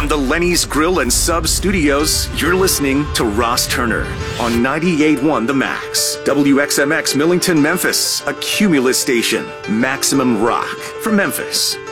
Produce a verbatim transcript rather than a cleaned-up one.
From the Lenny's Grill and Sub Studios, you're listening to Ross Turner on ninety-eight point one The Max. W X M X Millington, Memphis, a Cumulus station. Maximum rock for Memphis.